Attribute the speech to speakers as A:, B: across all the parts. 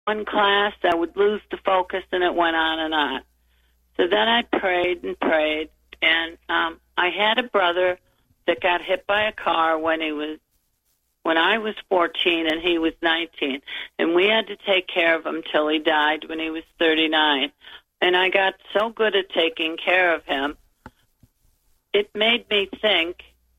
A: one class, I would lose the focus, and it went on and on. So then I prayed and prayed, and I had a brother that got hit by a car when I was 14 and he was 19, and we had to take care of him till he died when he was 39. And I got so good at taking care of him, it made me think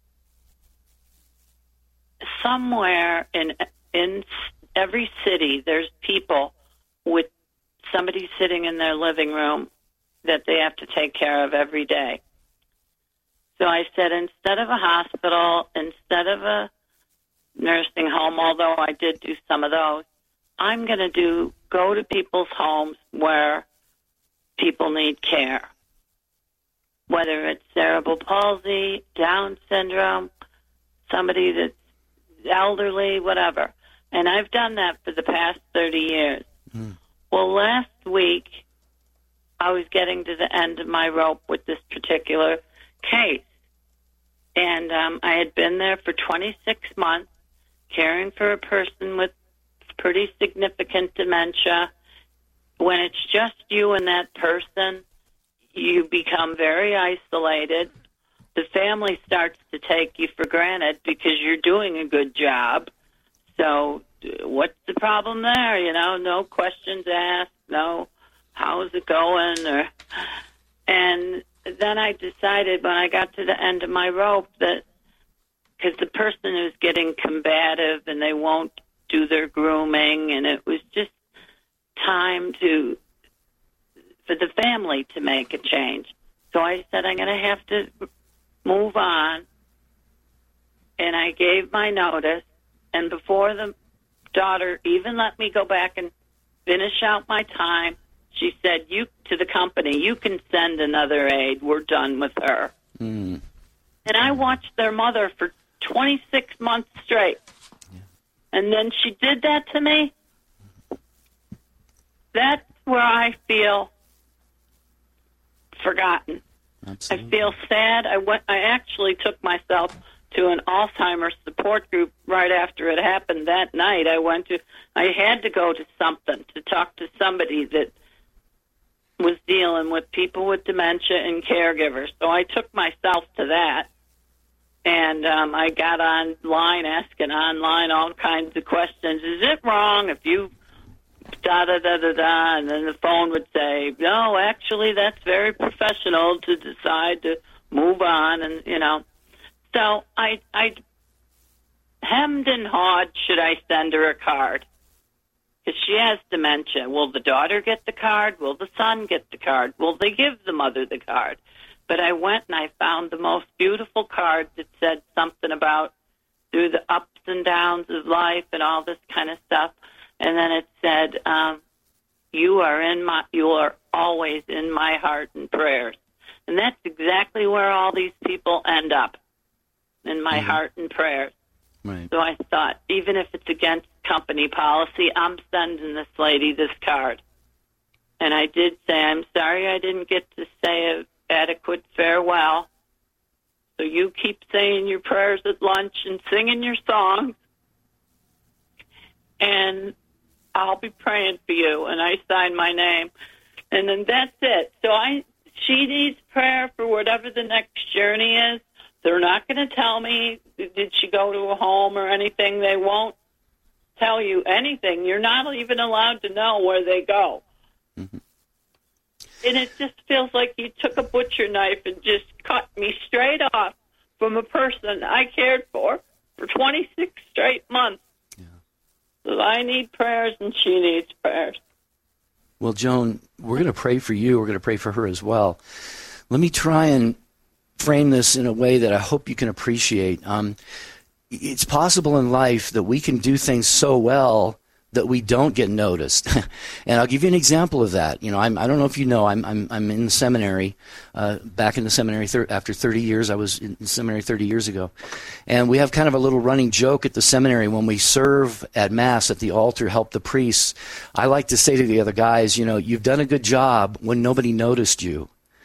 A: somewhere in every city there's people with somebody sitting in their living room that they have to take care of every day. So I said, instead of a hospital, instead of a nursing home, although I did do some of those, I'm going to go to people's homes where people need care, whether it's cerebral palsy, Down syndrome, somebody that's elderly, whatever. And I've done that for the past 30 years. Mm. Well, last week, I was getting to the end of my rope with this particular case. And I had been there for 26 months, caring for a person with pretty significant dementia. When it's just you and that person, you become very isolated. The family starts to take you for granted because you're doing a good job. So what's the problem there? You know, no questions asked, no how's it going? And then I decided when I got to the end of my rope that because the person who's getting combative and they won't do their grooming, and it was just time for the family to make a change. So I said, I'm going to have to move on. And I gave my notice. And before the daughter even let me go back and finish out my time, she said, to the company, you can send another aide. We're done with her. Mm. And I watched their mother for 26 months straight. Yeah. And then she did that to me. That's where I feel forgotten. Absolutely. I feel sad. I actually took myself to an Alzheimer's support group right after it happened that night. I had to go to something to talk to somebody that was dealing with people with dementia and caregivers. So I took myself to that. And I got online, asking online all kinds of questions. Is it wrong if you da-da-da-da-da? And then the phone would say, no, actually, that's very professional to decide to move on. And, you know, so I hemmed and hawed, should I send her a card? Because she has dementia. Will the daughter get the card? Will the son get the card? Will they give the mother the card? But I went and I found the most beautiful card that said something about through the ups and downs of life and all this kind of stuff. And then it said, you are always in my heart and prayers. And that's exactly where all these people end up, in my heart and prayers. Right. So I thought, even if it's against company policy, I'm sending this lady this card. And I did say, I'm sorry I didn't get to say an adequate farewell. So you keep saying your prayers at lunch and singing your songs. And I'll be praying for you. And I signed my name. And then that's it. So she needs prayer for whatever the next journey is. They're not going to tell me, did she go to a home or anything. They won't tell you anything. You're not even allowed to know where they go. Mm-hmm. And it just feels like you took a butcher knife and just cut me straight off from a person I cared for 26 straight months. Yeah. So I need prayers and she needs prayers.
B: Well, Joan, we're going to pray for you. We're going to pray for her as well. Let me try and frame this in a way that I hope you can appreciate. It's possible in life that we can do things so well that we don't get noticed. And I'll give you an example of that. You know, I don't know if you know, I'm in the seminary, back in the seminary after 30 years. I was in seminary 30 years ago. And we have kind of a little running joke at the seminary when we serve at Mass at the altar, help the priests. I like to say to the other guys, you know, you've done a good job when nobody noticed you.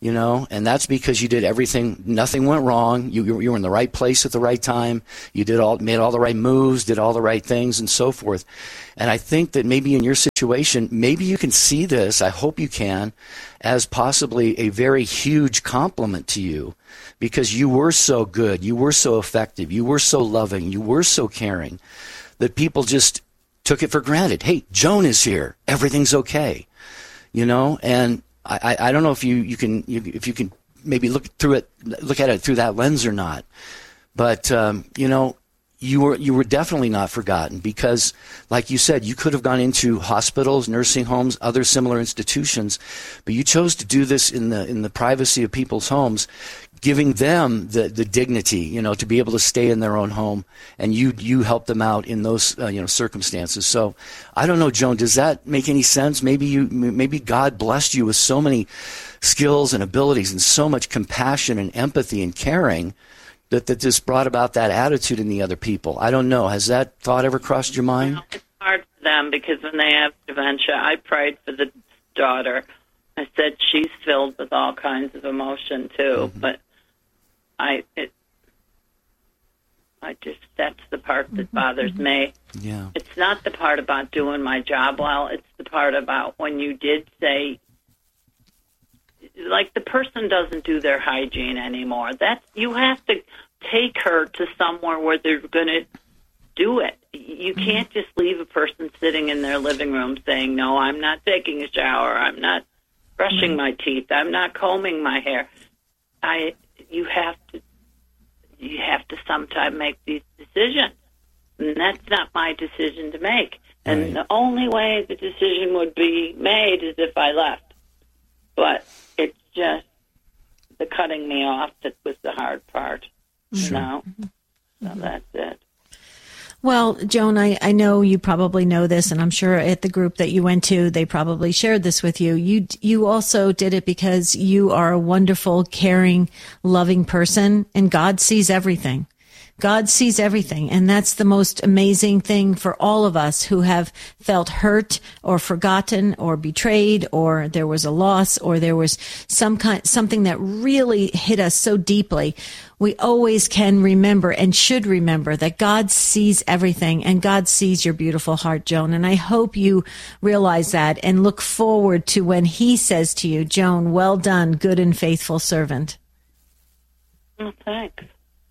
B: you know, and that's because you did everything. Nothing went wrong. You were in the right place at the right time. You made all the right moves, did all the right things, and so forth. And I think that maybe in your situation, maybe you can see this, I hope you can, as possibly a very huge compliment to you, because you were so good, you were so effective, you were so loving, you were so caring, that people just took it for granted. Hey, Joan is here. Everything's okay. You know, and I don't know if you can maybe look at it through that lens or not, but you know, you were definitely not forgotten, because, like you said, you could have gone into hospitals, nursing homes, other similar institutions, but you chose to do this in the privacy of people's homes, giving them the dignity, you know, to be able to stay in their own home, and you help them out in those circumstances. So I don't know, Joan, does that make any sense? Maybe God blessed you with so many skills and abilities and so much compassion and empathy and caring that this brought about that attitude in the other people. I don't know. Has that thought ever crossed your mind?
A: Well, it's hard for them, because when they have dementia, I prayed for the daughter. I said she's filled with all kinds of emotion too, but that's the part that bothers me.
B: Yeah.
A: It's not the part about doing my job well. It's the part about when you did say, like, the person doesn't do their hygiene anymore. You have to take her to somewhere where they're going to do it. You can't just leave a person sitting in their living room saying, no, I'm not taking a shower. I'm not brushing my teeth. I'm not combing my hair. You have to sometime make these decisions, and that's not my decision to make. And
B: Right.
A: the only way the decision would be made is if I left. But it's just the cutting me off that was the hard part.
B: Sure.
A: You know? So that's it.
C: Well, Joan, I know you probably know this, and I'm sure at the group that you went to, they probably shared this with you. You also did it because you are a wonderful, caring, loving person, and God sees everything. God sees everything, and that's the most amazing thing for all of us who have felt hurt or forgotten or betrayed, or there was a loss, or there was something that really hit us so deeply. We always can remember and should remember that God sees everything, and God sees your beautiful heart, Joan. And I hope you realize that and look forward to when He says to you, Joan, well done, good and faithful servant.
A: Well, thanks.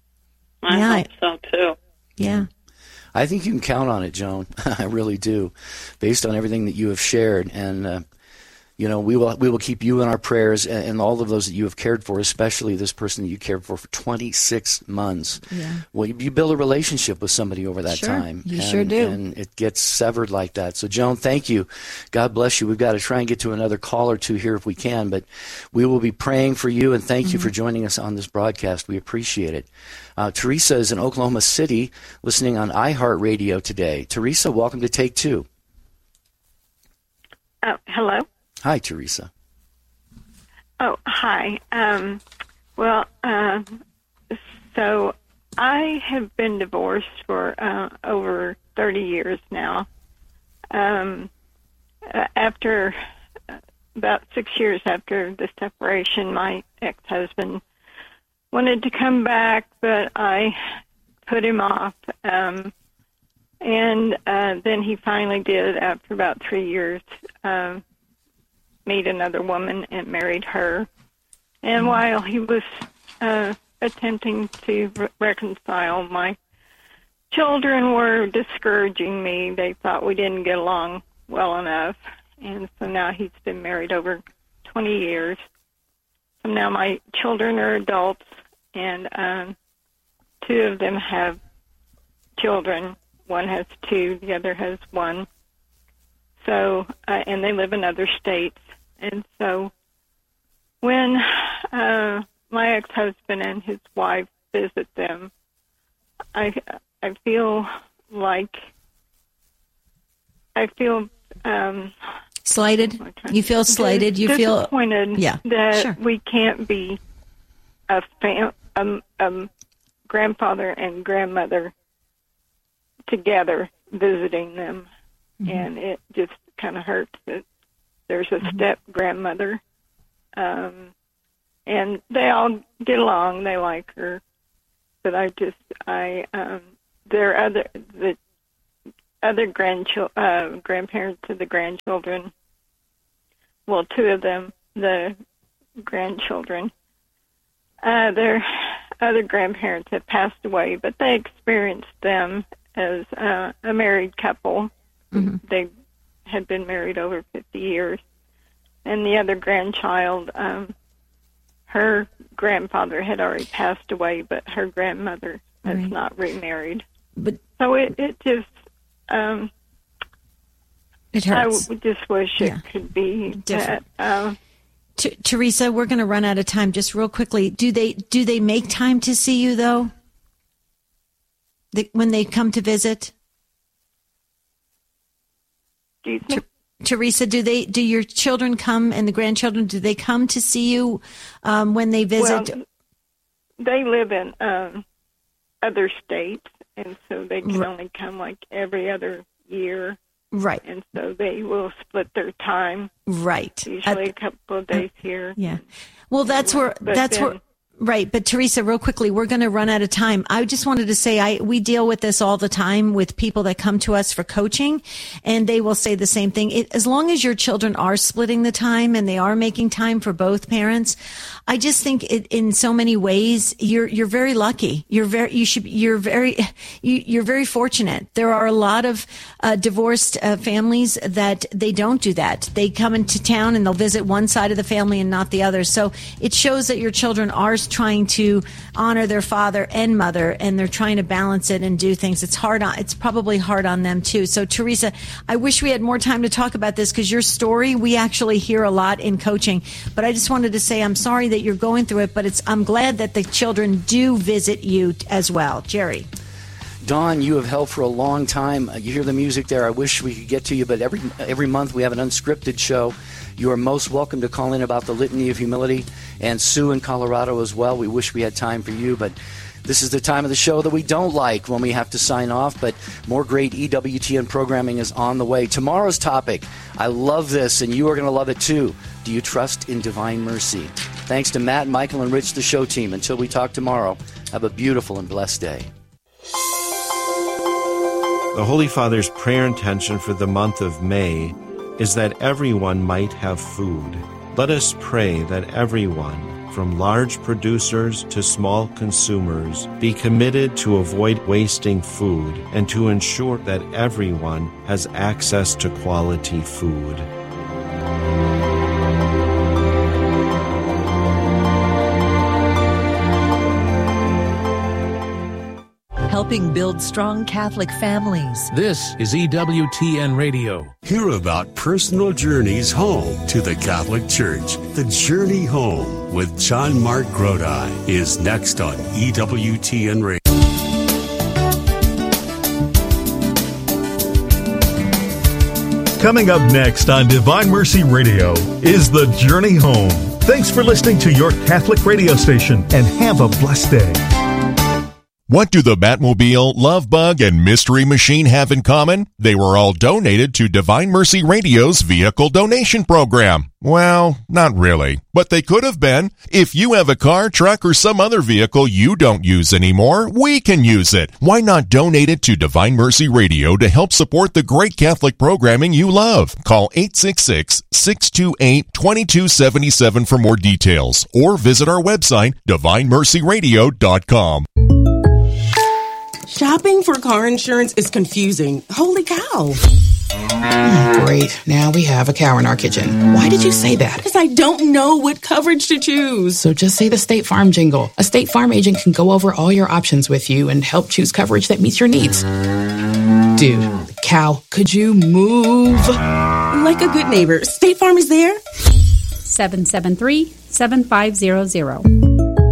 A: I hope so, too.
C: Yeah.
B: I think you can count on it, Joan. I really do, based on everything that you have shared. And, we will keep you in our prayers, and all of those that you have cared for, especially this person that you cared for 26 months.
C: Yeah.
B: Well, you build a relationship with somebody over that time.
C: You sure do.
B: And it gets severed like that. So, Joan, thank you. God bless you. We've got to try and get to another call or two here if we can, but we will be praying for you, and thank you for joining us on this broadcast. We appreciate it. Teresa is in Oklahoma City listening on iHeartRadio today. Teresa, welcome to Take Two.
D: Oh, hello.
B: Hi, Teresa.
D: Oh, hi. So I have been divorced for over 30 years now. After about 6 years after the separation, my ex-husband wanted to come back, but I put him off. And then he finally did, after about 3 years, meet another woman and married her. And while he was attempting to reconcile, my children were discouraging me. They thought we didn't get along well enough. And so now he's been married over 20 years. So now my children are adults, and two of them have children. One has two, the other has one. So, and they live in other states. And so when my ex-husband and his wife visit them, I feel
C: slighted. You feel slighted. You feel
D: disappointed that we can't be a grandfather and grandmother together visiting them. And it just kind of hurts that there's a step grandmother and they all get along. They like her, but the other grandparents of the grandchildren. Well, two of them, the grandchildren. Their other grandparents have passed away, but they experienced them as a married couple. Mm-hmm. They had been married over 50 years. And the other grandchild, her grandfather had already passed away, but her grandmother has not remarried.
C: But
D: so it just
C: it hurts.
D: I just wish it could be
C: different.
D: Teresa,
C: we're going to run out of time. Just real quickly, do they make time to see you though? When they come to visit? Teresa, do your children come, and the grandchildren, do they come to see you when they visit?
D: Well, they live in other states, and so they can only come like every other year.
C: Right.
D: And so they will split their time.
C: Right.
D: Usually a couple of days here.
C: Yeah. Well, that's where. Right. But Teresa, real quickly, we're going to run out of time. I just wanted to say we deal with this all the time with people that come to us for coaching, and they will say the same thing. As long as your children are splitting the time and they are making time for both parents, I just think in so many ways you're very lucky. You're very fortunate. There are a lot of divorced families that they don't do that. They come into town and they'll visit one side of the family and not the other. So it shows that your children are trying to honor their father and mother, and they're trying to balance it and do things. It's probably hard on them too. So Teresa, I wish we had more time to talk about this, because your story we actually hear a lot in coaching. But I just wanted to say I'm sorry that you're going through it, but I'm glad that the children do visit you as well. Jerry.
B: Dawn, you have helped for a long time. You hear the music there. I wish we could get to you, but every month we have an unscripted show. You are most welcome to call in about the Litany of Humility, and Sue in Colorado as well. We wish we had time for you, but this is the time of the show that we don't like, when we have to sign off, but more great EWTN programming is on the way. Tomorrow's topic, I love this, and you are going to love it too. Do you trust in divine mercy? Thanks to Matt, Michael, and Rich, the show team. Until we talk tomorrow, have a beautiful and blessed day.
E: The Holy Father's prayer intention for the month of May is that everyone might have food. Let us pray that everyone, from large producers to small consumers, be committed to avoid wasting food and to ensure that everyone has access to quality food.
F: Helping build strong Catholic families.
G: This is EWTN Radio.
H: Hear about personal journeys home to the Catholic Church. The Journey Home with John Mark Grodi is next on EWTN Radio.
I: Coming up next on Divine Mercy Radio is The Journey Home. Thanks for listening to your Catholic radio station, and have a blessed day.
J: What do the Batmobile, Love Bug, and Mystery Machine have in common? They were all donated to Divine Mercy Radio's vehicle donation program. Well, not really, but they could have been. If you have a car, truck, or some other vehicle you don't use anymore, we can use it. Why not donate it to Divine Mercy Radio to help support the great Catholic programming you love? Call 866-628-2277 for more details, or visit our website, divinemercyradio.com.
K: Shopping for car insurance is confusing. Holy cow.
L: Great. Now we have a cow in our kitchen. Why did you say that?
K: Because I don't know what coverage to choose.
L: So just say the State Farm jingle. A State Farm agent can go over all your options with you and help choose coverage that meets your needs. Dude, cow, could you move?
K: Like a good neighbor, State Farm is there.
M: 773-7500.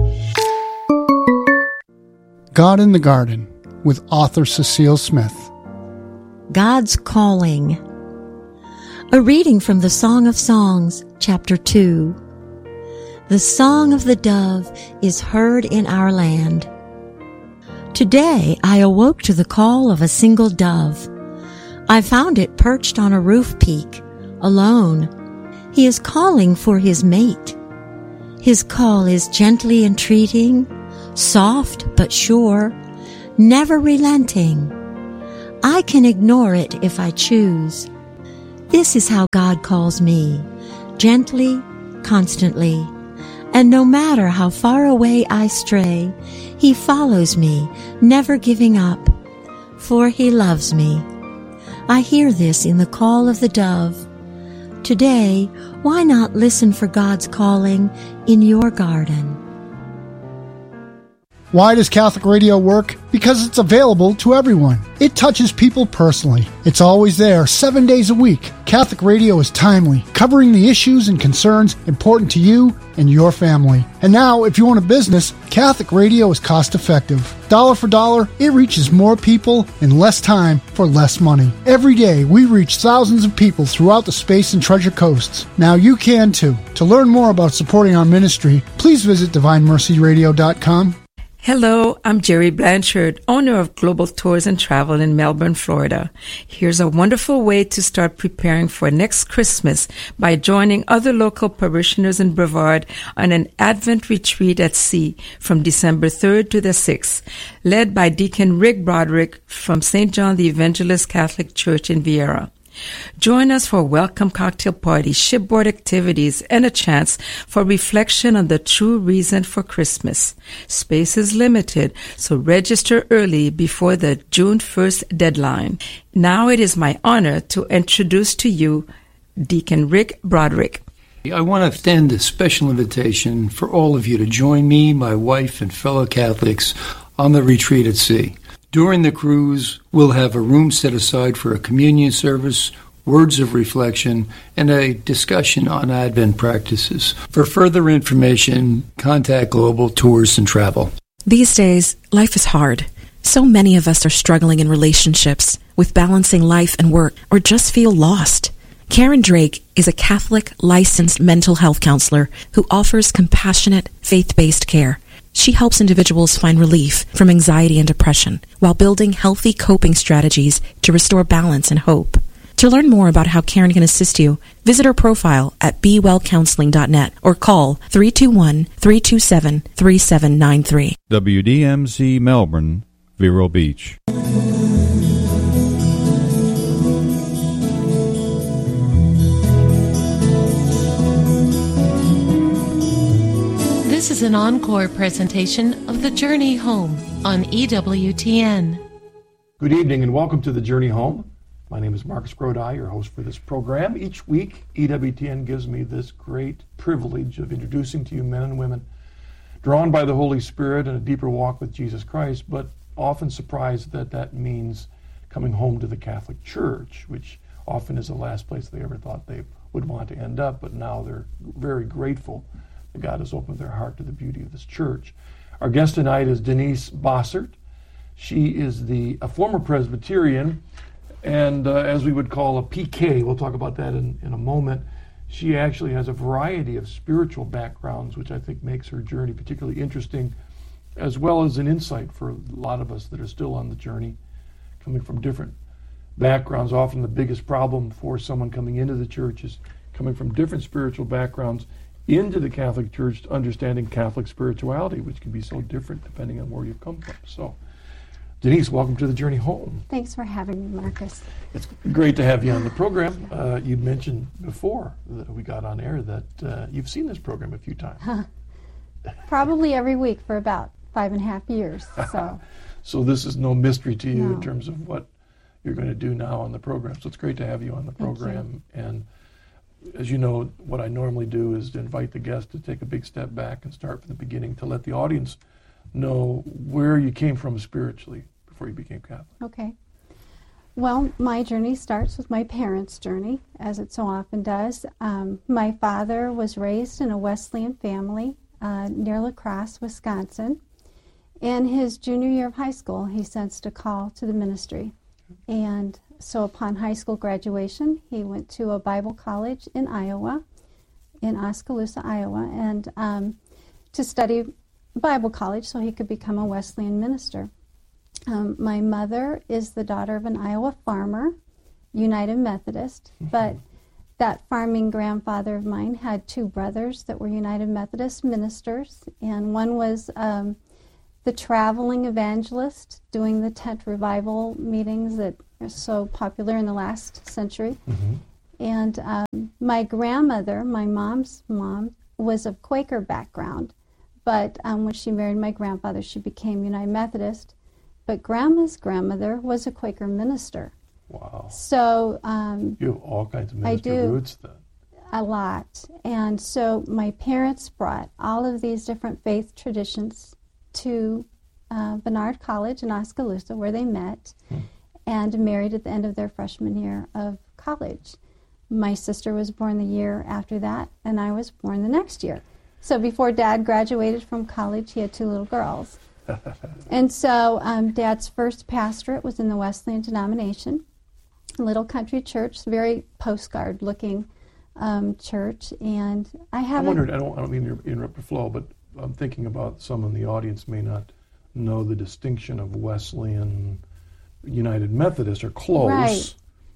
N: God in the Garden with author Cecile Smith.
O: God's Calling. A reading from the Song of Songs, chapter 2. The song of the dove is heard in our land. Today I awoke to the call of a single dove. I found it perched on a roof peak, alone. He is calling for his mate. His call is gently entreating, soft but sure, never relenting. I can ignore it if I choose. This is how God calls me, gently, constantly. And no matter how far away I stray, He follows me, never giving up, for He loves me. I hear this in the call of the dove. Today, why not listen for God's calling in your garden?
N: Why does Catholic radio work? Because it's available to everyone. It touches people personally. It's always there, 7 days a week. Catholic radio is timely, covering the issues and concerns important to you and your family. And now, if you own a business, Catholic radio is cost effective. Dollar for dollar, it reaches more people in less time for less money. Every day, we reach thousands of people throughout the Space and Treasure Coasts. Now you can too. To learn more about supporting our ministry, please visit DivineMercyRadio.com.
P: Hello, I'm Jerry Blanchard, owner of Global Tours and Travel in Melbourne, Florida. Here's a wonderful way to start preparing for next Christmas by joining other local parishioners in Brevard on an Advent retreat at sea from December 3rd to the 6th, led by Deacon Rick Broderick from St. John the Evangelist Catholic Church in Vieira. Join us for a welcome cocktail party, shipboard activities, and a chance for reflection on the true reason for Christmas. Space is limited, so register early before the June 1st deadline. Now it is my honor to introduce to you Deacon Rick Broderick.
Q: I want to extend a special invitation for all of you to join me, my wife, and fellow Catholics on the retreat at sea. During the cruise, we'll have a room set aside for a communion service, words of reflection, and a discussion on Advent practices. For further information, contact Global Tours and Travel.
R: These days, life is hard. So many of us are struggling in relationships, with balancing life and work, or just feel lost. Karen Drake is a Catholic licensed mental health counselor who offers compassionate, faith-based care. She helps individuals find relief from anxiety and depression while building healthy coping strategies to restore balance and hope. To learn more about how Karen can assist you, visit her profile at bewellcounseling.net or call 321-327-3793.
S: WDMZ Melbourne, Vero Beach.
T: This is an encore presentation of The Journey Home on EWTN.
U: Good evening and welcome to The Journey Home. My name is Marcus Grodi, your host for this program. Each week, EWTN gives me this great privilege of introducing to you men and women drawn by the Holy Spirit in a deeper walk with Jesus Christ, but often surprised that that means coming home to the Catholic Church, which often is the last place they ever thought they would want to end up, but now they're very grateful that God has opened their heart to the beauty of this church. Our guest tonight is Denise Bossert. She is a former Presbyterian and as we would call a PK. We'll talk about that in a moment. She actually has a variety of spiritual backgrounds, which I think makes her journey particularly interesting, as well as an insight for a lot of us that are still on the journey, coming from different backgrounds. Often the biggest problem for someone coming into the church is coming from different spiritual backgrounds into the Catholic Church, understanding Catholic spirituality, which can be so different depending on where you've come from. So, Denise, welcome to The Journey Home.
V: Thanks for having me, Marcus.
U: It's great to have you on the program. You mentioned before that we got on air that you've seen this program a few times.
V: Probably every week for about 5.5 years.
U: So this is no mystery to you in terms of what you're going to do now on the program. So it's great to have you on the program. And as you know, what I normally do is to invite the guest to take a big step back and start from the beginning to let the audience know where you came from spiritually before you became Catholic.
V: Okay. Well, my journey starts with my parents' journey, as it so often does. My father was raised in a Wesleyan family near La Crosse, Wisconsin. In his junior year of high school, he sensed a call to the ministry. And so upon high school graduation, he went to a Bible college in Iowa, in Oskaloosa, Iowa, and to study Bible college so he could become a Wesleyan minister. My mother is the daughter of an Iowa farmer, United Methodist, but that farming grandfather of mine had two brothers that were United Methodist ministers, and one was the traveling evangelist doing the tent revival meetings that are so popular in the last century.
U: Mm-hmm.
V: And my grandmother, my mom's mom, was of Quaker background, but when she married my grandfather, she became United Methodist. But Grandma's grandmother was a Quaker minister.
U: Wow.
V: So
U: you have all kinds of minister roots then.
V: A lot. And so my parents brought all of these different faith traditions to Barnard College in Oskaloosa, where they met and married at the end of their freshman year of college. My sister was born the year after that, and I was born the next year. So before Dad graduated from college, he had two little girls. And so Dad's first pastorate was in the Wesleyan denomination, a little country church, very postcard-looking church. And I
U: wondered, I don't mean to interrupt the flow, but I'm thinking about some in the audience may not know the distinction of Wesleyan, United Methodist, are close.
V: Right.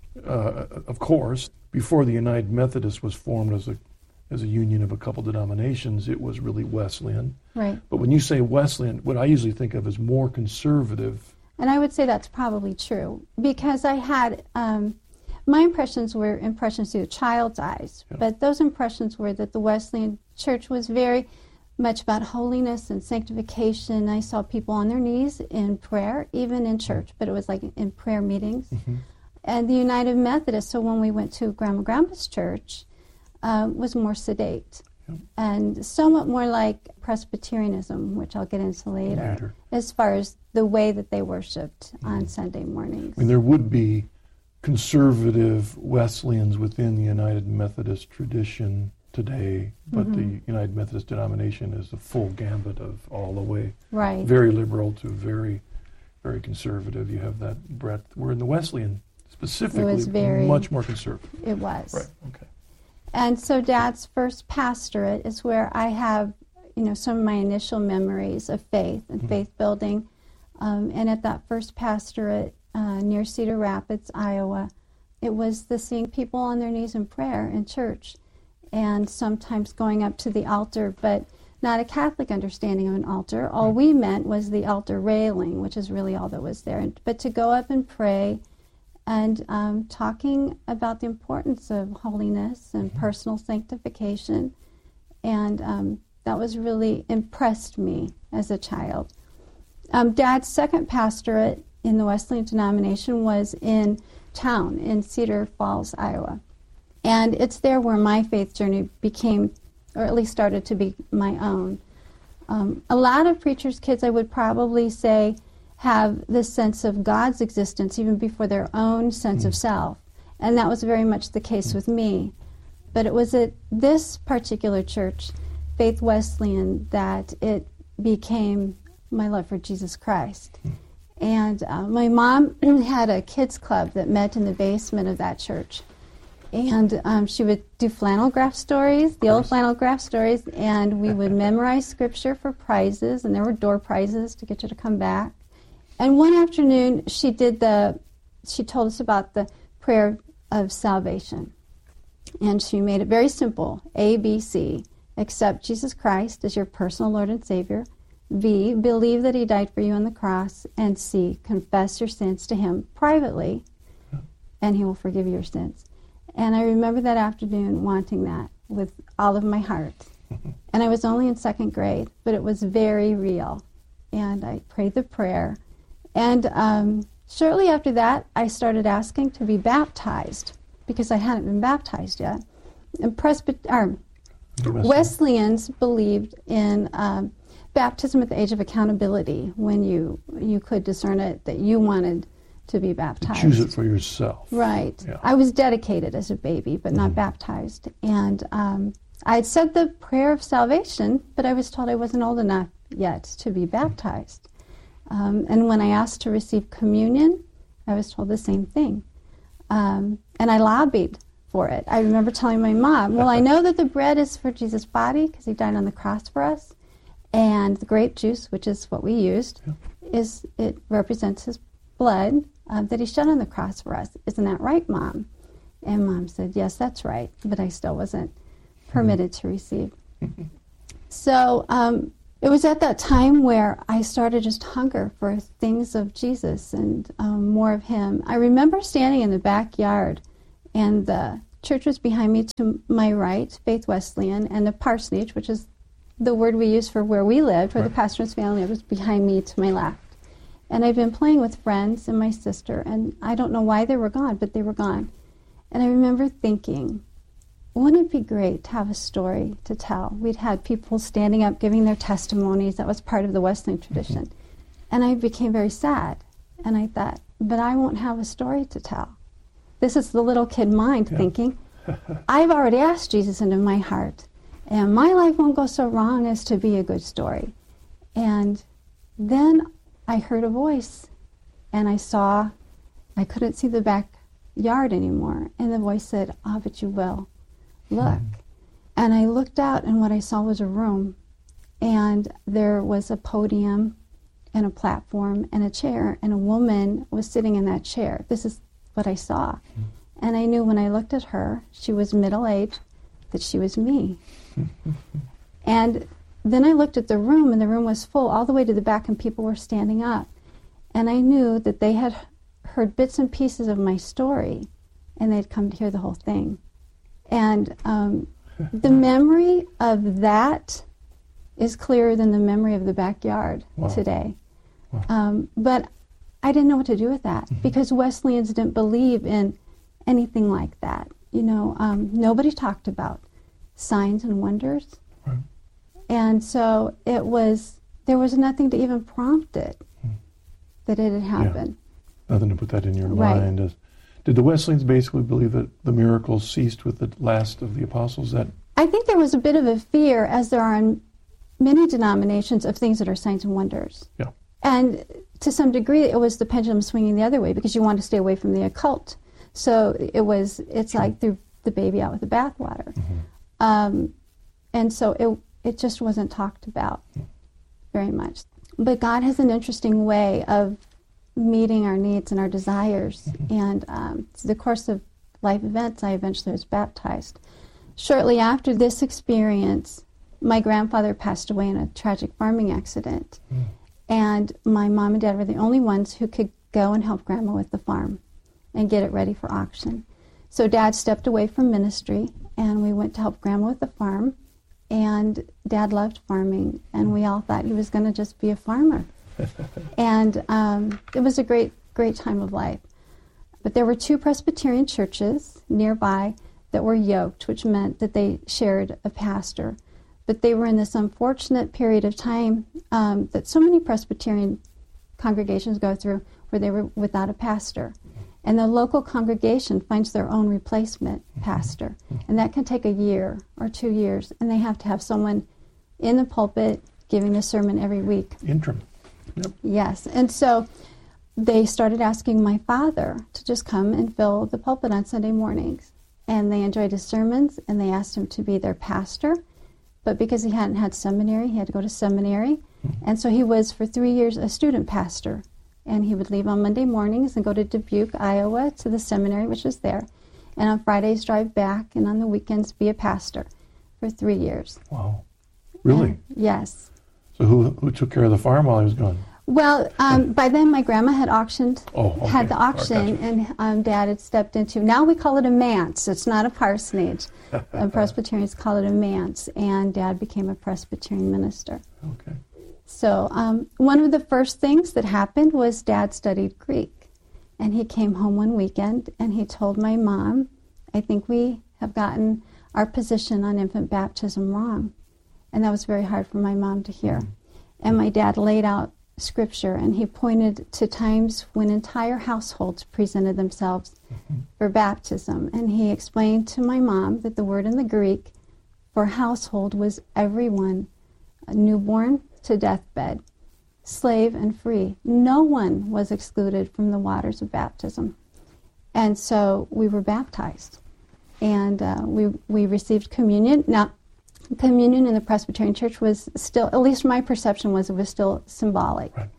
U: Of course, before the United Methodist was formed as a union of a couple denominations, it was really Wesleyan.
V: Right.
U: But when you say Wesleyan, what I usually think of is more conservative.
V: And I would say that's probably true, because I had, my impressions were impressions through a child's eyes, but those impressions were that the Wesleyan Church was very much about holiness and sanctification. I saw people on their knees in prayer, even in church, but it was like in prayer meetings.
U: Mm-hmm.
V: And the United Methodist, so when we went to Grandpa's church, was more sedate and somewhat more like Presbyterianism, which I'll get into later, as far as the way that they worshipped on Sunday mornings.
U: I mean, there would be conservative Wesleyans within the United Methodist tradition today, but the United Methodist denomination is the full gambit of all the way.
V: Right.
U: Very liberal to very, very conservative. You have that breadth. We're in the Wesleyan specifically much more conservative.
V: It was.
U: Right, okay.
V: And so Dad's first pastorate is where I have, some of my initial memories of faith and faith building. And at that first pastorate near Cedar Rapids, Iowa, it was the seeing people on their knees in prayer in church, and sometimes going up to the altar, but not a Catholic understanding of an altar. All we meant was the altar railing, which is really all that was there. But to go up and pray and talking about the importance of holiness and personal sanctification, and that was really impressed me as a child. Dad's second pastorate in the Wesleyan denomination was in town in Cedar Falls, Iowa. And it's there where my faith journey became, or at least started to be my own. A lot of preachers' kids, I would probably say, have this sense of God's existence even before their own sense of self. And that was very much the case with me. But it was at this particular church, Faith Wesleyan, that it became my love for Jesus Christ. And my mom had a kids club that met in the basement of that church. And she would do flannel graph stories, the old flannel graph stories, and we would memorize scripture for prizes, and there were door prizes to get you to come back. And one afternoon, she told us about the prayer of salvation. And she made it very simple, A, B, C. Accept Jesus Christ as your personal Lord and Savior. B, believe that He died for you on the cross. And C, confess your sins to Him privately, and He will forgive your sins. And I remember that afternoon wanting that with all of my heart. And I was only in second grade, but it was very real. And I prayed the prayer. And shortly after that, I started asking to be baptized because I hadn't been baptized yet. And Wesleyans believed in baptism at the age of accountability, when you could discern it that you wanted to be baptized.
U: Choose it for yourself.
V: Right.
U: Yeah.
V: I was dedicated as a baby, but not baptized. And I had said the prayer of salvation, but I was told I wasn't old enough yet to be baptized. And when I asked to receive communion, I was told the same thing. And I lobbied for it. I remember telling my mom, well, I know that the bread is for Jesus' body because He died on the cross for us, and the grape juice, which is what we used, it represents His blood that He shed on the cross for us. Isn't that right, Mom? And Mom said, yes, that's right, but I still wasn't permitted to receive. So it was at that time where I started just hunger for things of Jesus and more of Him. I remember standing in the backyard, and the church was behind me to my right, Faith Wesleyan, and the parsonage, which is the word we use for where we lived, where the pastor's family was, behind me to my left. And I've been playing with friends and my sister, and I don't know why they were gone, but they were gone. And I remember thinking, wouldn't it be great to have a story to tell? We'd had people standing up giving their testimonies. That was part of the Wesleyan tradition. And I became very sad. And I thought, but I won't have a story to tell. This is the little kid mind thinking, I've already asked Jesus into my heart, and my life won't go so wrong as to be a good story. And then I heard a voice, and I couldn't see the backyard anymore. And the voice said, but you will. Look. And I looked out, and what I saw was a room, and there was a podium and a platform and a chair, and a woman was sitting in that chair. This is what I saw. And I knew when I looked at her, she was middle-aged, that she was me. And then I looked at the room, and the room was full all the way to the back, and people were standing up. And I knew that they had heard bits and pieces of my story, and they'd come to hear the whole thing. And the memory of that is clearer than the memory of the backyard today. But I didn't know what to do with that, because Wesleyans didn't believe in anything like that. You know, nobody talked about signs and wonders. And so there was nothing to even prompt it, that it had happened.
U: Yeah. Nothing to put that in your mind. Did the Wesleyans basically believe that the miracles ceased with the last of the apostles?
V: I think there was a bit of a fear, as there are in many denominations, of things that are signs and wonders.
U: Yeah.
V: And to some degree, it was the pendulum swinging the other way, because you want to stay away from the occult. So it's like threw the baby out with the bathwater. And so it just wasn't talked about very much. But God has an interesting way of meeting our needs and our desires. And through the course of life events, I eventually was baptized. Shortly after this experience, my grandfather passed away in a tragic farming accident. And my mom and dad were the only ones who could go and help Grandma with the farm and get it ready for auction. So Dad stepped away from ministry, and we went to help Grandma with the farm. And Dad loved farming, and we all thought he was going to just be a farmer. And it was a great, great time of life. But there were 2 Presbyterian churches nearby that were yoked, which meant that they shared a pastor. But they were in this unfortunate period of time that so many Presbyterian congregations go through, where they were without a pastor. And the local congregation finds their own replacement pastor. And that can take a year or 2 years. And they have to have someone in the pulpit giving the sermon every week.
U: Interim. Yep.
V: Yes. And so they started asking my father to just come and fill the pulpit on Sunday mornings. And they enjoyed his sermons, and they asked him to be their pastor. But because he hadn't had seminary, he had to go to seminary. And so he was, for 3 years, a student pastor. And he would leave on Monday mornings and go to Dubuque, Iowa, to the seminary, which was there. And on Fridays, drive back, and on the weekends, be a pastor for 3 years.
U: Wow. Really?
V: Yes.
U: So who took care of the farm while he was gone?
V: Well, by then my grandma had auctioned, had the auction,
U: gotcha.
V: And Dad had stepped into, now we call it a manse. It's not a parsonage. Presbyterians call it a manse. And Dad became a Presbyterian minister.
U: Okay.
V: So one of the first things that happened was Dad studied Greek. And he came home one weekend, and he told my mom, I think we have gotten our position on infant baptism wrong. And that was very hard for my mom to hear. And my dad laid out Scripture, and he pointed to times when entire households presented themselves for baptism. And he explained to my mom that the word in the Greek for household was everyone, newborn to deathbed, slave and free. No one was excluded from the waters of baptism. And so we were baptized. And we received communion. Now, communion in the Presbyterian Church was still, at least my perception was, it was still symbolic. Right.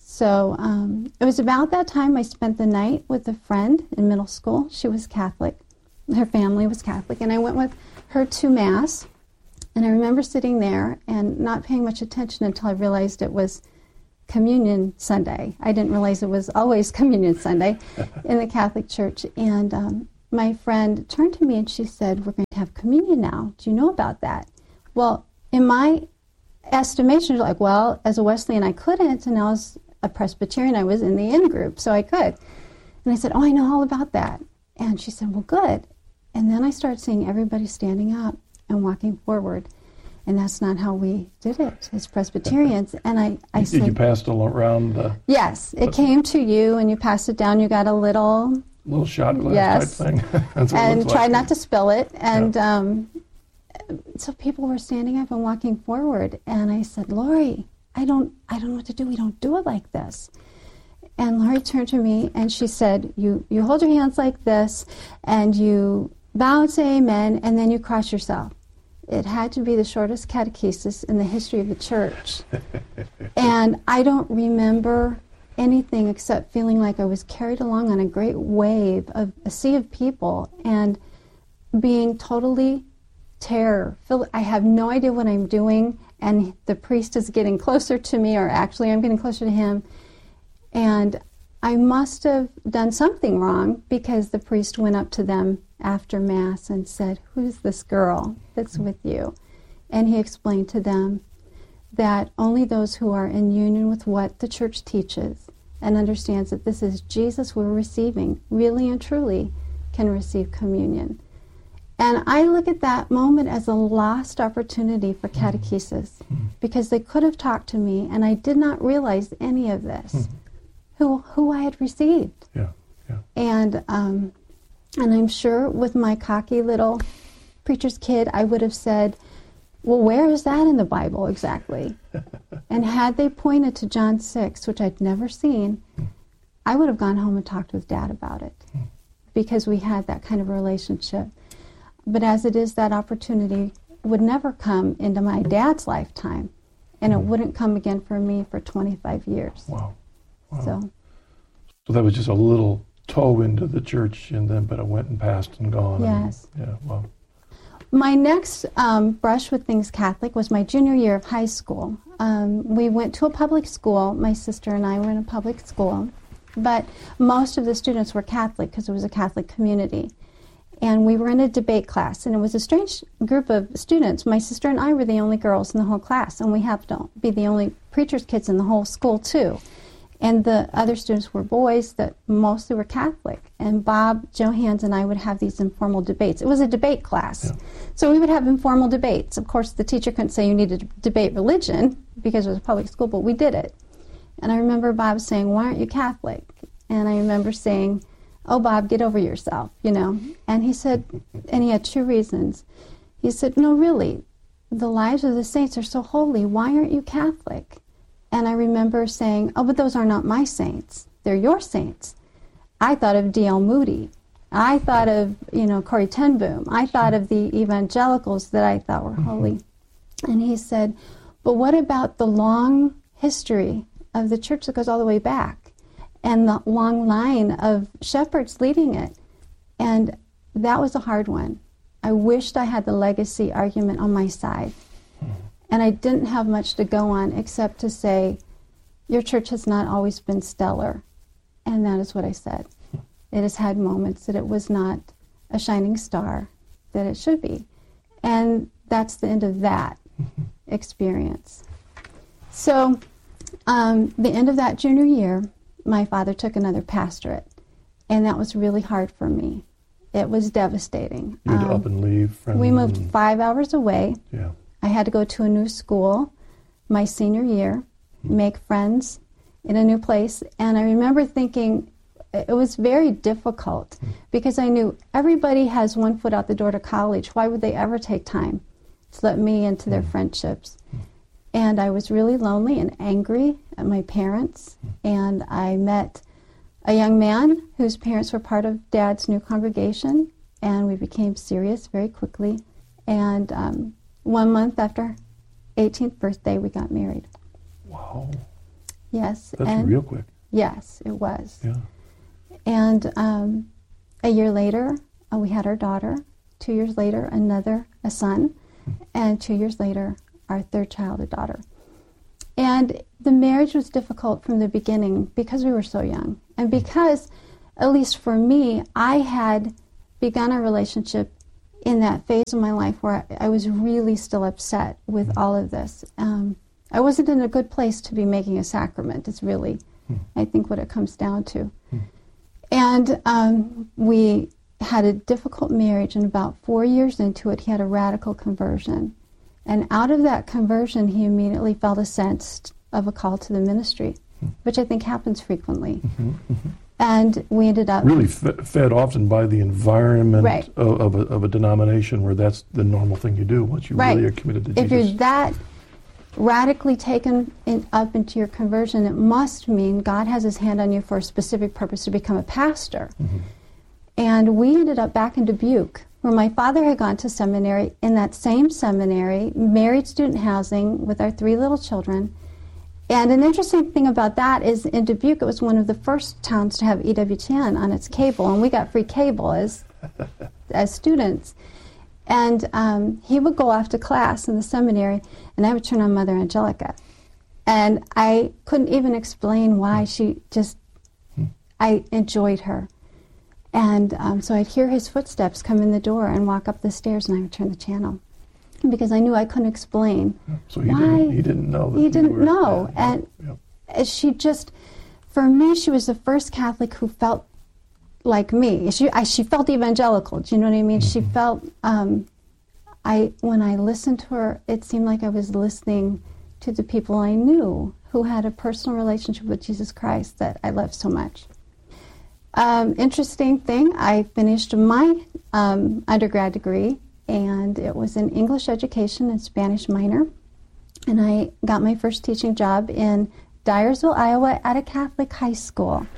V: So it was about that time I spent the night with a friend in middle school. She was Catholic. her family was Catholic, and I went with her to Mass. And I remember sitting there and not paying much attention until I realized it was Communion Sunday. I didn't realize it was always Communion Sunday in the Catholic Church. And my friend turned to me and she said, "We're going to have communion now. Do you know about that?" Well, in my estimation, like, well, as a Wesleyan, I couldn't, and as a Presbyterian, I was in the in-group, so I could. And I said, "Oh, I know all about that." And she said, "Well, good." And then I started seeing everybody standing up and walking forward. And that's not how we did it as Presbyterians. And I said...
U: Did you pass it around?
V: Yes, it came to you, and you passed it down. You got a little
U: shot glass type thing. That's what
V: and
U: it looks
V: tried
U: like.
V: not to spill it. And so people were standing up and walking forward. And I said, "Lori, I don't know what to do. We don't do it like this." And Lori turned to me and she said, you hold your hands like this, and you bow and say amen, and then you cross yourself. It had to be the shortest catechesis in the history of the church. And I don't remember anything except feeling like I was carried along on a great wave of a sea of people and being totally terror-filled. I have no idea what I'm doing, and the priest is getting closer to me, or actually I'm getting closer to him. And I must have done something wrong, because the priest went up to them after Mass and said, "Who's this girl that's with you?" And he explained to them that only those who are in union with what the church teaches and understands that this is Jesus we're receiving, really and truly, can receive communion. And I look at that moment as a lost opportunity for catechesis, because they could have talked to me and I did not realize any of this, who I had received. And I'm sure with my cocky little preacher's kid, I would have said, "Well, where is that in the Bible exactly?" And had they pointed to John 6, which I'd never seen, I would have gone home and talked with Dad about it, because we had that kind of relationship. But as it is, that opportunity would never come into my dad's lifetime, and it wouldn't come again for me for 25 years.
U: Wow.
V: So
U: that was just a little toe into the church, but it went and passed and gone.
V: Yes.
U: Wow.
V: My next brush with things Catholic was my junior year of high school. We went to a public school. My sister and I were in a public school, but most of the students were Catholic because it was a Catholic community. And we were in a debate class, and it was a strange group of students. My sister and I were the only girls in the whole class, and we happened to be the only preacher's kids in the whole school, too. And the other students were boys that mostly were Catholic. And Bob Johans and I would have these informal debates. It was a debate class. So we would have informal debates. Of course, the teacher couldn't say you need to debate religion because it was a public school, but we did it. And I remember Bob saying, "Why aren't you Catholic?" And I remember saying, "Oh, Bob, get over yourself, And he said, and he had two reasons. He said, "No, really, the lives of the saints are so holy. Why aren't you Catholic?" And I remember saying, "Oh, but those are not my saints. They're your saints." I thought of D.L. Moody. I thought of, Corrie ten Boom. I thought of the evangelicals that I thought were holy. And he said, "But what about the long history of the church that goes all the way back, and the long line of shepherds leading it?" And that was a hard one. I wished I had the legacy argument on my side. And I didn't have much to go on except to say, your church has not always been stellar. And that is what I said. It has had moments that it was not a shining star that it should be. And that's the end of that experience. So the end of that junior year, my father took another pastorate. And that was really hard for me. It was devastating.
U: You had to up and leave?
V: We moved 5 hours away.
U: Yeah.
V: I had to go to a new school my senior year, make friends in a new place. And I remember thinking it was very difficult because I knew everybody has one foot out the door to college. Why would they ever take time to let me into their friendships? And I was really lonely and angry at my parents. And I met a young man whose parents were part of Dad's new congregation. And we became serious very quickly. And 1 month after 18th birthday, we got married.
U: Wow.
V: Yes.
U: That's real quick.
V: Yes, it was.
U: Yeah.
V: And a year later, we had our daughter. 2 years later, a son. And 2 years later, our third child, a daughter. And the marriage was difficult from the beginning because we were so young. And because, at least for me, I had begun a relationship in that phase of my life where I was really still upset with all of this. I wasn't in a good place to be making a sacrament. It's really, I think, what it comes down to. And we had a difficult marriage, and about 4 years into it, he had a radical conversion. And out of that conversion, he immediately felt a sense of a call to the ministry, which I think happens frequently. And we ended up...
U: Really fed often by the environment of a denomination where that's the normal thing you do once you really are committed to Jesus.
V: If you're that radically taken up into your conversion, it must mean God has his hand on you for a specific purpose to become a pastor. And we ended up back in Dubuque, where my father had gone to seminary. In that same seminary, married student housing with our 3 little children. And an interesting thing about that is in Dubuque, it was one of the first towns to have EWTN on its cable, and we got free cable as students. And he would go off to class in the seminary, and I would turn on Mother Angelica. And I couldn't even explain why. I enjoyed her. And so I'd hear his footsteps come in the door and walk up the stairs, and I would turn the channel. Because I knew I couldn't explain why.
U: He didn't know.
V: He didn't know. And she just, for me, she was the first Catholic who felt like me. She felt evangelical. Do you know what I mean? She felt, when I listened to her, it seemed like I was listening to the people I knew who had a personal relationship with Jesus Christ that I loved so much. Interesting thing, I finished my undergrad degree, and it was in English education and Spanish minor. And I got my first teaching job in Dyersville, Iowa at a Catholic high school.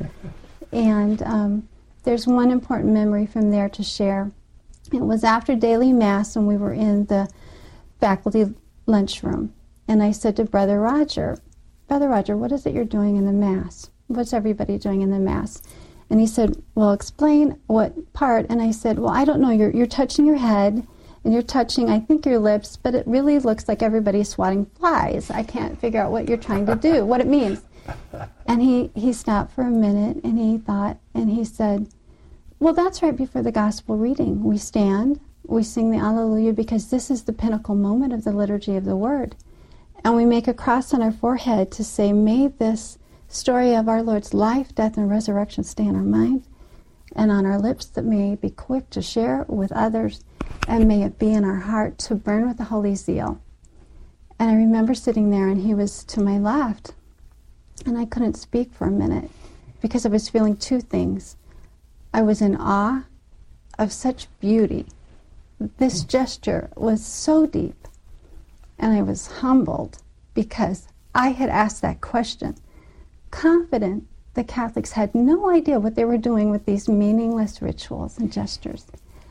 V: And there's one important memory from there to share. It was after daily Mass, and we were in the faculty lunchroom. And I said to Brother Roger, what is it you're doing in the Mass? What's everybody doing in the Mass? And he said, well, explain what part. And I said, well, I don't know. You're touching your head, and you're touching, I think, your lips, but it really looks like everybody's swatting flies. I can't figure out what you're trying to do, what it means. And he stopped for a minute, and he thought, and he said, well, that's right before the gospel reading. We stand, we sing the Alleluia, because this is the pinnacle moment of the liturgy of the Word. And we make a cross on our forehead to say, may this story of our Lord's life, death, and resurrection stay in our mind and on our lips, that may be quick to share with others, and may it be in our heart to burn with the holy zeal. And I remember sitting there, and he was to my left, and I couldn't speak for a minute because I was feeling 2 things. I was in awe of such beauty. This gesture was so deep, and I was humbled because I had asked that question, confident the Catholics had no idea what they were doing with these meaningless rituals and gestures.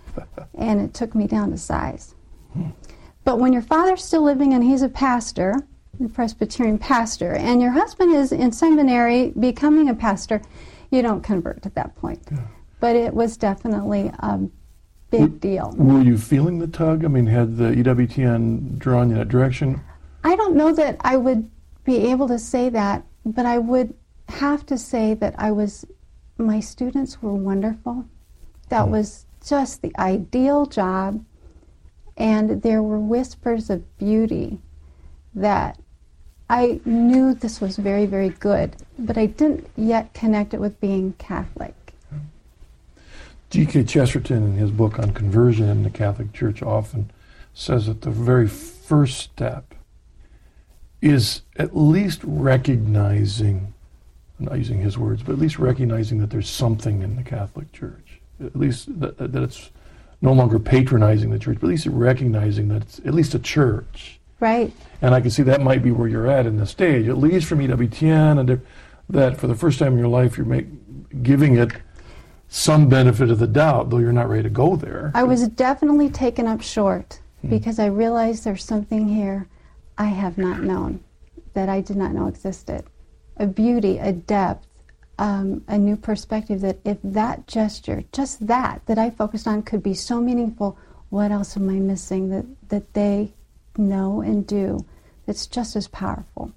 V: And it took me down to size. But when your father's still living and he's a pastor, a Presbyterian pastor, and your husband is in seminary becoming a pastor, you don't convert at that point. But it was definitely a big deal.
U: Were you feeling the tug? I mean, had the EWTN drawn you in that direction?
V: I don't know that I would be able to say that, but I would have to say that my students were wonderful. That was just the ideal job, and there were whispers of beauty that I knew this was very, very good, but I didn't yet connect it with being Catholic.
U: G.K. Chesterton, in his book on conversion in the Catholic Church, often says that the very first step is at least recognizing, I'm not using his words, but at least recognizing that there's something in the Catholic Church. At least that it's no longer patronizing the church, but at least recognizing that it's at least a church.
V: Right.
U: And I can see that might be where you're at in the stage, at least from EWTN, and that for the first time in your life you're giving it some benefit of the doubt, though you're not ready to go there.
V: I was definitely taken up short because I realized there's something here I have not known, that I did not know existed. A beauty, a depth, a new perspective that if that gesture, just that I focused on could be so meaningful, what else am I missing that they know and do that's just as powerful?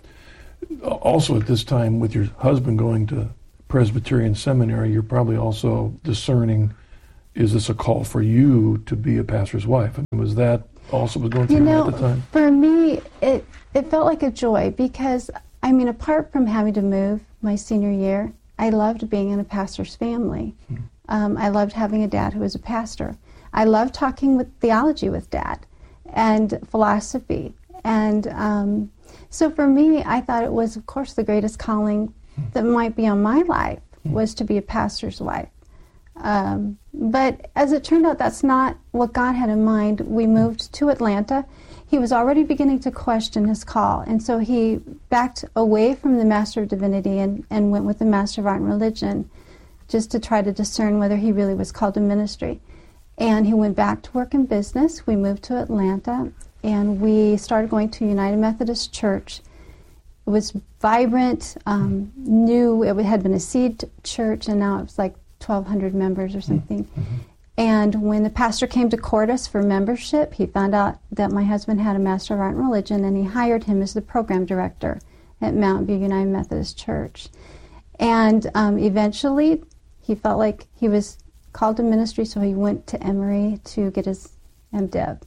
U: Also at this time, with your husband going to Presbyterian seminary, you're probably also discerning, is this a call for you to be a pastor's wife? And was that also going through at the time?
V: For me, it felt like a joy because, I mean, apart from having to move my senior year, I loved being in a pastor's family. I loved having a dad who was a pastor. I loved talking with theology with Dad and philosophy. And so for me, I thought it was, of course, the greatest calling that might be on my life was to be a pastor's wife. But as it turned out, that's not what God had in mind. We moved to Atlanta. He was already beginning to question his call, and so he backed away from the Master of Divinity and went with the Master of Art and Religion just to try to discern whether he really was called to ministry. And he went back to work in business. We moved to Atlanta, and we started going to United Methodist Church. It was vibrant, new. It had been a seed church, and now it was like 1,200 members or something. And when the pastor came to court us for membership, he found out that my husband had a Master of Art and Religion, and he hired him as the program director at Mountain View United Methodist Church. And eventually, he felt like he was called to ministry, so he went to Emory to get his MDiv.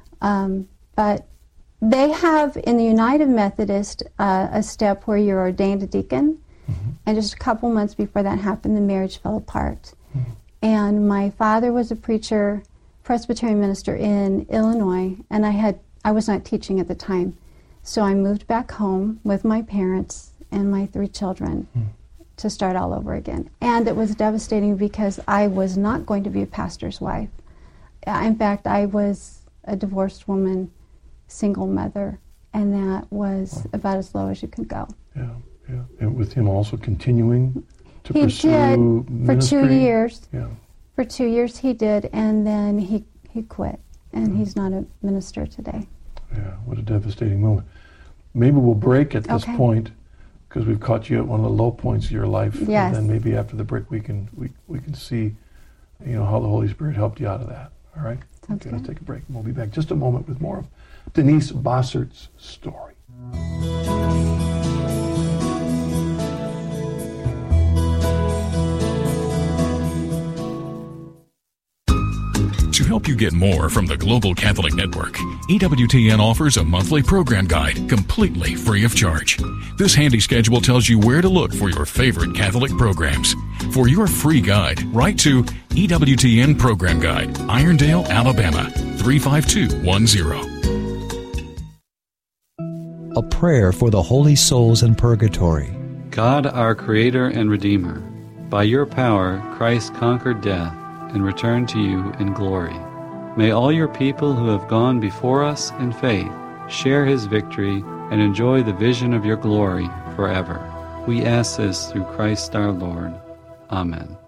V: But they have, in the United Methodist, a step where you're ordained a deacon, and just a couple months before that happened, the marriage fell apart. And my father was a preacher, Presbyterian minister in Illinois, and I was not teaching at the time. So I moved back home with my parents and my 3 children to start all over again. And it was devastating because I was not going to be a pastor's wife. In fact, I was a divorced woman, single mother, and that was about as low as you could go.
U: Yeah. And with him also continuing to pursue
V: ministry? For 2 years.
U: Yeah.
V: For 2 years he did, and then he quit, and he's not a minister today.
U: Yeah, what a devastating moment. Maybe we'll break at this point, because we've caught you at one of the low points of your life.
V: Yes.
U: And then maybe after the break we can see, how the Holy Spirit helped you out of that. All right?
V: Sounds good.
U: Let's take a break. We'll be back just a moment with more of Denise Bossert's story.
A: To help you get more from the Global Catholic Network, EWTN offers a monthly program guide completely free of charge. This handy schedule tells you where to look for your favorite Catholic programs. For your free guide, write to EWTN Program Guide, Irondale, Alabama, 35210.
D: A prayer for the holy souls in purgatory.
W: God, our Creator and Redeemer, by your power Christ conquered death and returned to you in glory. May all your people who have gone before us in faith share his victory and enjoy the vision of your glory forever. We ask this through Christ our Lord. Amen.